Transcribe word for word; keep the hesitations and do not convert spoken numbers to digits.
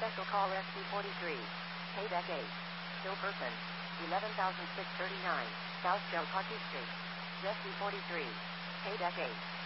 Special call S C forty-three. Payback eight. Still person. eleven thousand six hundred thirty-nine. South Del Parque Street. Jesse forty-three. Payback eight.